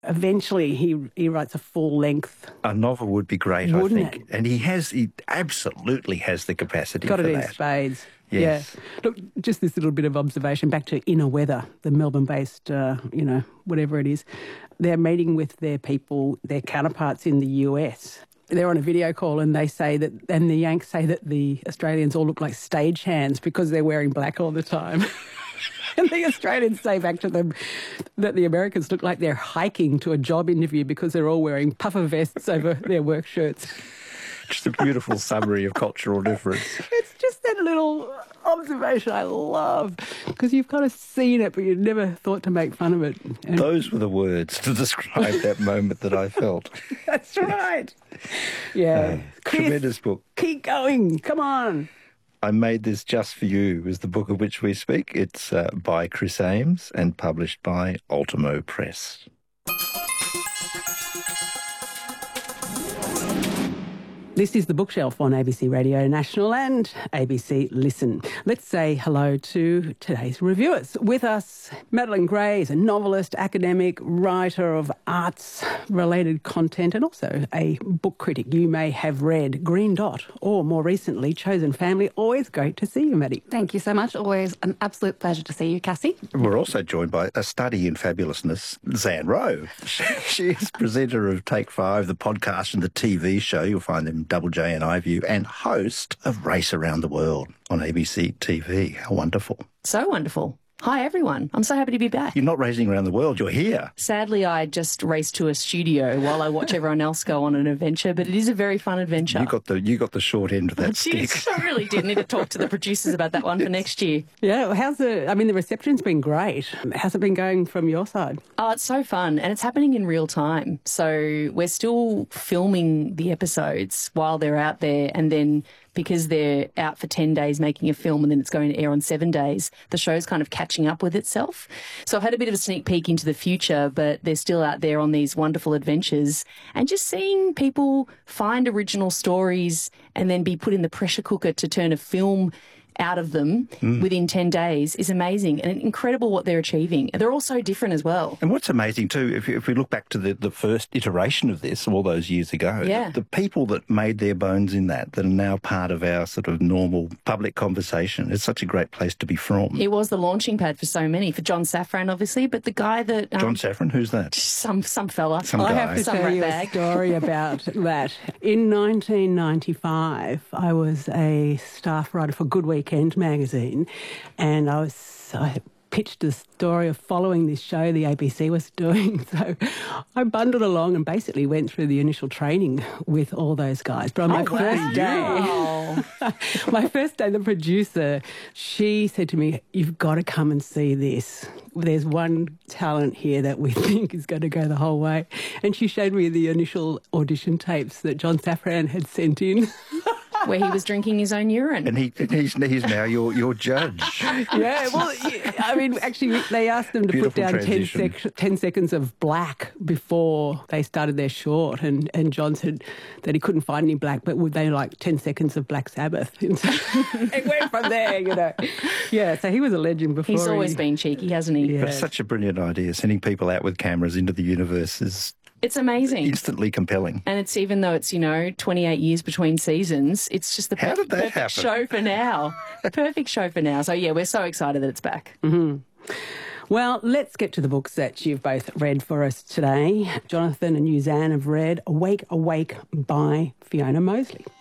eventually he writes a full-length... A novel would be great, I Wouldn't think. it? And he absolutely has the capacity Got for it in that. spades. Yes. Yeah. Look, just this little bit of observation back to Inner Weather, the Melbourne-based, whatever it is. They're meeting with their people, their counterparts in the US. They're on a video call and they say that, and the Yanks say that the Australians all look like stagehands because they're wearing black all the time. And the Australians say back to them that the Americans look like they're hiking to a job interview because they're all wearing puffer vests over their work shirts. Just a beautiful summary of cultural difference. It's just that little observation I love, because you've kind of seen it, but you've never thought to make fun of it. And Those were the words to describe that moment that I felt. that's right. Yeah. Chris, Tremendous book. keep going. Come on. I Made This Just For You is the book of which we speak. It's by Chris Ames and published by Ultimo Press. This is The Bookshelf on ABC Radio National and ABC Listen. Let's say hello to today's reviewers. With us, Madeline Gray is a novelist, academic, writer of arts-related content and also a book critic. You may have read Green Dot or, more recently, Chosen Family. Always great to see you, Maddie. Thank you so much. Always an absolute pleasure to see you, Cassie. We're also joined by a study in fabulousness, Zan Rowe. She is presenter of Take 5, the podcast and the TV show. You'll find them Double J and iView, and host of Race Around the World on ABC TV. How wonderful. So wonderful. Hi, everyone. I'm so happy to be back. You're not racing around the world, you're here. Sadly, I just raced to a studio while I watch everyone else go on an adventure, but it is a very fun adventure. You got the short end of that stick. Jeez, I really did need to talk to the producers about that one for next year. Yeah, the reception's been great. How's it been going from your side? Oh, it's so fun, and it's happening in real time. So we're still filming the episodes while they're out there, and then because they're out for 10 days making a film and then it's going to air on 7 days, the show's kind of catching up with itself. So I've had a bit of a sneak peek into the future, but they're still out there on these wonderful adventures, and just seeing people find original stories and then be put in the pressure cooker to turn a film out of them within 10 days is amazing, and incredible what they're achieving. They're all so different as well. And what's amazing too, if we look back to the first iteration of this all those years ago, the people that made their bones in that are now part of our sort of normal public conversation. It's such a great place to be from. It was the launching pad for so many, for John Safran obviously, but the guy that... John Safran, who's that? Some fella. Some guy. I have to tell you a story about that. In 1995, I was a staff writer for Good Weekend magazine, and I pitched the story of following this show the ABC was doing. So I bundled along and basically went through the initial training with all those guys. But on my first day, the producer, she said to me, "You've got to come and see this. There's one talent here that we think is going to go the whole way." And she showed me the initial audition tapes that John Safran had sent in. Where he was drinking his own urine. And he's now your judge. Yeah, well, I mean, actually, they asked them to Beautiful put down 10 seconds of black before they started their short, and John said that he couldn't find any black, but would they like 10 seconds of Black Sabbath? And so it went from there, you know. Yeah, so he was a legend before. He's always been cheeky, hasn't he? Yeah. But it's such a brilliant idea. Sending people out with cameras into the universe is... It's amazing. Instantly compelling. And it's, even though it's, 28 years between seasons, it's just the perfect show for now. Perfect show for now. So, yeah, we're so excited that it's back. Mm-hmm. Well, let's get to the books that you've both read for us today. Jonathan and Zan have read Awake, Awake by Fiona Mosley.